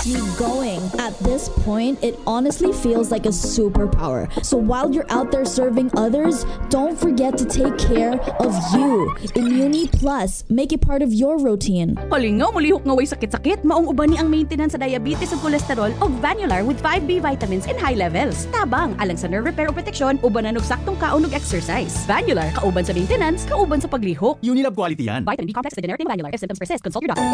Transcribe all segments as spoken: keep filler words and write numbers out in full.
me going. At this point, it honestly feels like a superpower. So while you're out there serving others, don't forget to take care of you. Immuni Plus, make it part of your routine. Kalingaw, mulihok nga way sakit-sakit, maong uban ni ang maintenance sa diabetes ug cholesterol og Vanular with five B vitamins in high levels. Tabang, alang sa nerve repair o protection, ubanan og saktong kaon ug exercise. Vanular, kauban sa maintenance, kauban sa paglihok. Unilab quality yan. Vitamin B complex with generic name Vanular. If symptoms persist, consult your doctor.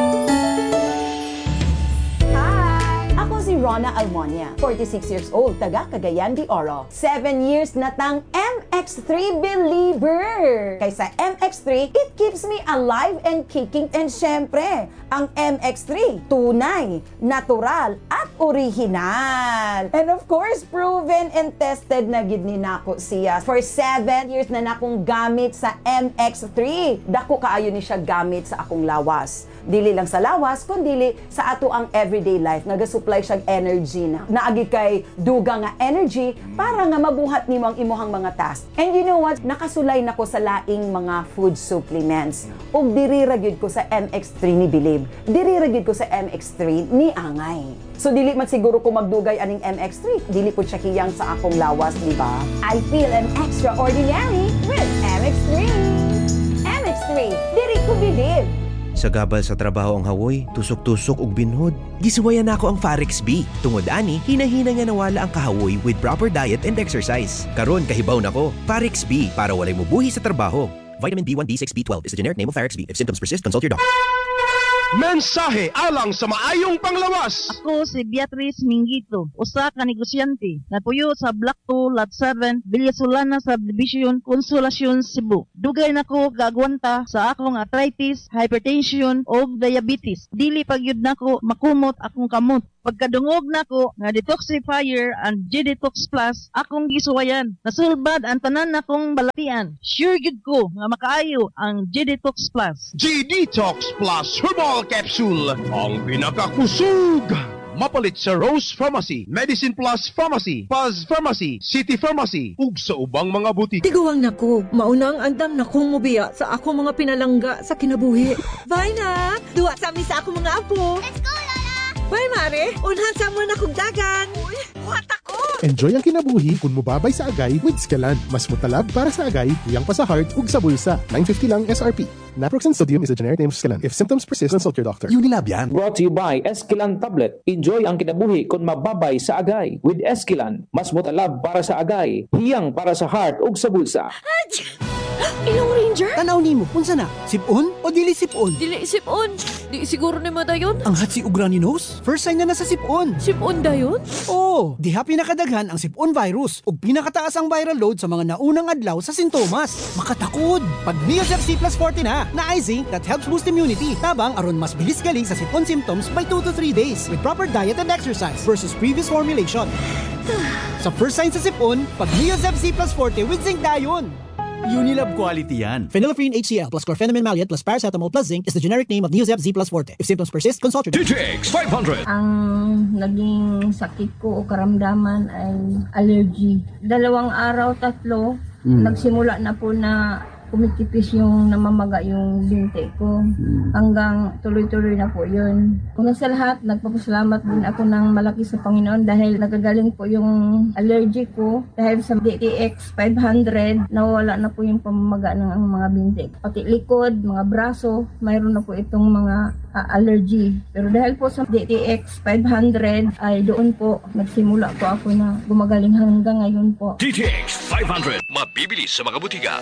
Ako si Rona Almonia, forty-six years old, taga Cagayan de Oro. seven years na tang M X three believer. Kaysa M X three, it keeps me alive and kicking. And syempre, ang M X three, tunay, natural, at original. And of course, proven and tested na gid ni nako siya. For seven years na nakong gamit sa M X three. Dako kaayo ni siya gamit sa akong lawas. Dili lang sa lawas, kundi sa ato ang everyday life. Nagasupply siya energy na. Naagi kay duga nga energy para nga mabuhat nimo ang imuhang mga task. And you know what? Nakasulay na ko sa laing mga food supplements. Ug diri ra gyud ko sa M X three ni Believe. Diri ra gyud ko sa M X three ni Angay. So dili man siguro ko magdugay aning M X three. Dili po siya kiyang sa akong lawas, di ba? I feel an extraordinary with M X three. M X three, diri ko Believe. Sa gabal sa trabaho ang hawoy, tusok-tusok ug binhod. Gisuwayan nako ang Farex B. Tungod ani, hinahina nga nawala ang kahawoy with proper diet and exercise. Karon kahibaw nako, Farex B para walay mubuhi sa trabaho. Vitamin B one, B six, B twelve is the generic name of Farex B. If symptoms persist, consult your doctor. Mensahe alang sa maayong panglawas. Ako si Beatrice Mingito, usa ka negosyante. Natuyo sa Block two, Lot seven, Villasolana Subdivision, Consolacion, Cebu. Dugay nako gagwanta sa akong arthritis, hypertension o diabetes. Dili pagyud nako makumot akong kamot. Pagkadungog nako nga detoxifier and G-Detox Plus akong gisuwayan. Nasulbad ang tanan nakong balatian. Sure gid ko nga makaayo ang G-Detox Plus. G-Detox Plus Herbal Capsule, ang pinakakusog. Mapalit sa Rose Pharmacy, Medicine Plus Pharmacy, Paz Pharmacy, City Pharmacy, ug sa ubang mga butik. Tiguang nako, maunang andam na kong mubiya sa ako mga pinalangga sa kinabuhi. Bye na! Duwa sa amin sa ako mga apo. Let's go, Lola! Bye, Mare! Unhan sa mga nakong dagan. Uy, buhat ako! Enjoy ang kinabuhi kung mubabay sa agay with Scalan. Mas mutalab para sa agay, tuyang pa sa heart ug sa bulsa. nine fifty lang S R P. Naproxen sodium is a generic name of Scalan. If symptoms persist, consult your doctor. Unilab yan. Brought to you by Esquilan Tablet. Enjoy ang kinabuhi kung mababay sa agay. With Esquilan, mas mutalab para sa agay, hiyang para sa heart ug sa bulsa. Ilong Ranger? Tanaw nimo, unsa na? Sipon o dili sipon? Dili sipon. Di siguro ni mo dayon. Ang hatsi ug runny nose? First sign na na sa sipon. Sipon dayon? Oo, diha pinakadaghan ang sipon virus ug pinakataas ang viral load sa mga naunang adlaw sa sintomas. Makatakod. Pag Neosep C plus forty na, na I zinc that helps boost immunity. Tabang aron mas bilis galing sa sipon symptoms by two to three days with proper diet and exercise versus previous formulation. Sa first sign sa sipon, pag Neosep C plus forty with zinc dayon. Unilab quality yan. Phenylephrine H C L plus chlorpheniramine maleate plus paracetamol plus zinc is the generic name of Neosep Z plus Forte. If symptoms persist, consult your doctor. D T X five hundred. Ang naging sakit ko o karamdaman ay allergy. Dalawang araw, tatlo, mm. nagsimula na po na kumikipis yung namamaga yung binti ko. Hanggang tuloy-tuloy na po yun. Una sa lahat, nagpapasalamat din ako ng malaki sa Panginoon dahil nagagaling po yung allergy ko. Dahil sa D T X five hundred, nawala na po yung pamamaga ng mga binti. Pati likod, mga braso, mayroon na po itong mga uh, allergy. Pero dahil po sa D T X five hundred, ay doon po nagsimula po ako na gumagaling hanggang ngayon po. D T X five hundred, mabibili sa mga butika.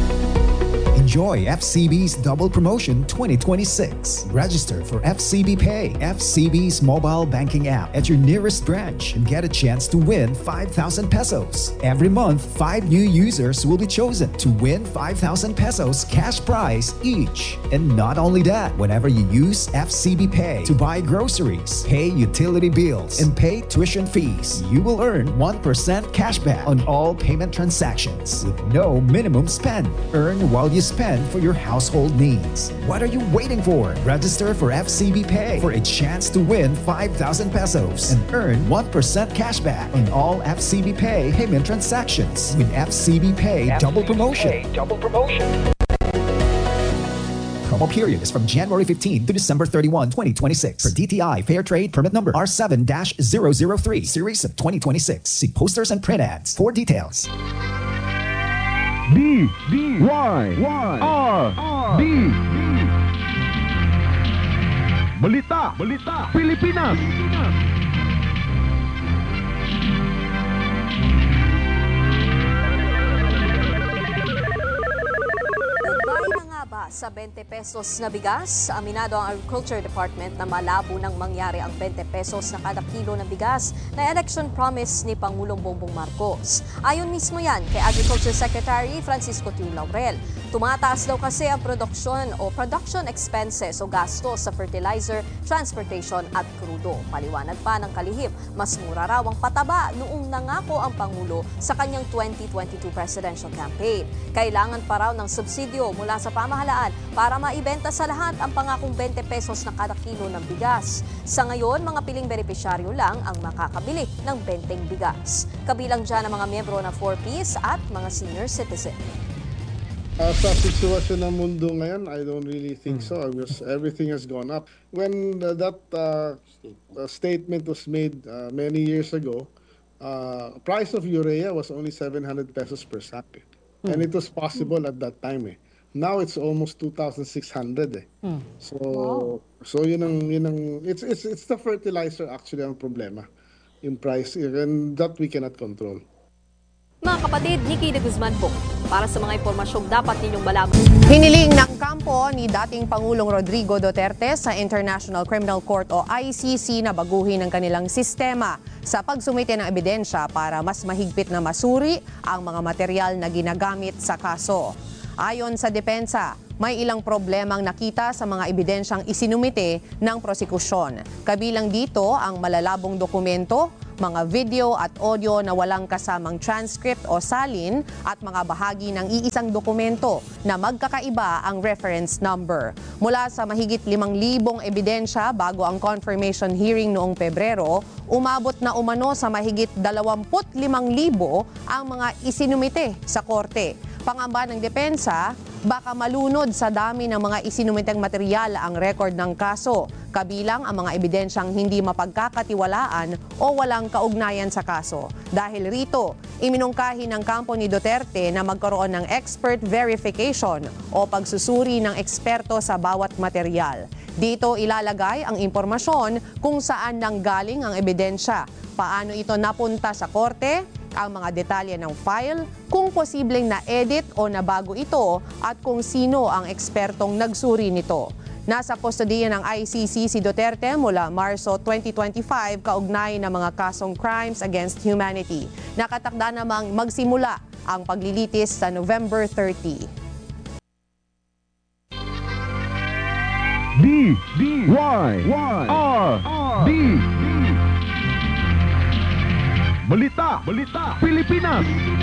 Enjoy F C B's Double Promotion twenty twenty-six. Register for F C B Pay, F C B's mobile banking app at your nearest branch and get a chance to win five thousand pesos. Every month, five new users will be chosen to win five thousand pesos cash prize each. And not only that, whenever you use F C B Pay to buy groceries, pay utility bills, and pay tuition fees, you will earn one percent cashback on all payment transactions with no minimum spend. Earn while you spend for your household needs. What are you waiting for? Register for F C B Pay for a chance to win five thousand pesos and earn one percent cashback on all F C B Pay payment transactions with F C B Pay Double Promotion. Double Promotion. Promo period is from January fifteenth to December thirty-first, twenty twenty-six. For D T I Fair Trade Permit Number R seven dash zero zero three, Series of twenty twenty-six. See posters and print ads for details. D D Y Y R D Balita Balita Pilipinas. Ba sa twenty pesos na bigas, aminado ang Agriculture Department na malabo nang mangyari ang twenty pesos na kada kilo ng bigas na election promise ni Pangulong Bongbong Marcos. Ayon mismo yan kay Agriculture Secretary Francisco Tiu Laurel. Tumataas daw kasi ang production o production expenses o gastos sa fertilizer, transportation at krudo. Paliwanag pa ng kalihim, mas mura raw ang pataba noong nangako ang Pangulo sa kanyang twenty twenty-two presidential campaign. Kailangan pa raw ng subsidyo mula sa pamahalaan para maibenta sa lahat ang pangakong twenty pesos na kada kilo ng bigas. Sa ngayon, mga piling benepisyaryo lang ang makakabili ng twenty bigas. Kabilang dyan ang mga miyembro ng four Ps at mga senior citizen. Uh, sa sitwasyon ng mundo ngayon, I don't really think so because everything has gone up. When uh, that uh, uh, statement was made uh, many years ago, uh, price of urea was only seven hundred pesos per sack. Mm. And it was possible at that time. Eh. Now it's almost two thousand six hundred. Eh. Mm. So wow. so yun ang yun ang it's it's it's the fertilizer actually ang problema. Yung price and that we cannot control. Mga kapatid, Nikki de Guzman po. Para sa mga impormasyong dapat ninyong malaman. Hiniling ng kampo ni dating Pangulong Rodrigo Duterte sa International Criminal Court o I C C na baguhin ang kanilang sistema sa pagsumite ng ebidensya para mas mahigpit na masuri ang mga material na ginagamit sa kaso. Ayon sa depensa, may ilang problemang nakita sa mga ebidensyang isinumite ng prosekusyon. Kabilang dito ang malalabong dokumento, mga video at audio na walang kasamang transcript o salin at mga bahagi ng iisang dokumento na magkakaiba ang reference number. Mula sa mahigit limang libong ebidensya bago ang confirmation hearing noong Pebrero, umabot na umano sa mahigit dalawamput limang libo ang mga isinumite sa korte. Pangamba ng depensa, baka malunod sa dami ng mga isinumiteng material ang record ng kaso, kabilang ang mga ebidensyang hindi mapagkakatiwalaan o walang kaugnayan sa kaso. Dahil rito, iminungkahi ng kampo ni Duterte na magkaroon ng expert verification o pagsusuri ng eksperto sa bawat material. Dito ilalagay ang impormasyon kung saan nanggaling ang ebidensya, paano ito napunta sa korte, ang mga detalye ng file, kung posibleng na-edit o nabago ito at kung sino ang ekspertong nagsuri nito. Nasa kustodiya ng I C C si Duterte mula Marso twenty twenty-five kaugnay ng mga kasong crimes against humanity. Nakatakda namang magsimula ang paglilitis sa November thirtieth. D D Y R D Balita Balita Pilipinas.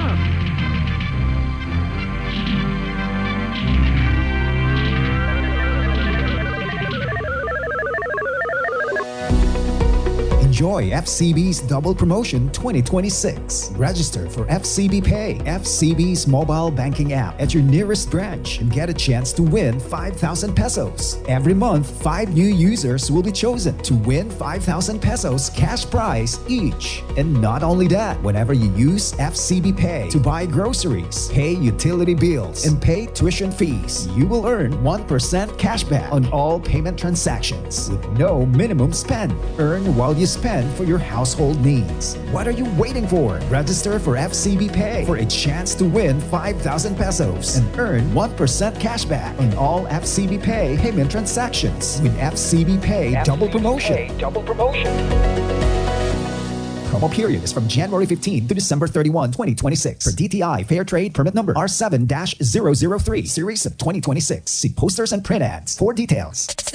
Enjoy F C B's Double Promotion twenty twenty-six. Register for F C B Pay, F C B's mobile banking app at your nearest branch and get a chance to win five thousand pesos. Every month, five new users will be chosen to win five thousand pesos cash prize each. And not only that, whenever you use F C B Pay to buy groceries, pay utility bills, and pay tuition fees, you will earn one percent cashback on all payment transactions with no minimum spend. Earn while you spend for your household needs. What are you waiting for? Register for F C B Pay for a chance to win five thousand pesos and earn one percent cashback on all F C B Pay payment transactions with F C B Pay Double Promotion. Double Promotion. Promo period is from January fifteenth to December thirty-first, twenty twenty-six. For D T I Fair Trade Permit Number R seven dash zero zero three, Series of twenty twenty-six. See posters and print ads for details.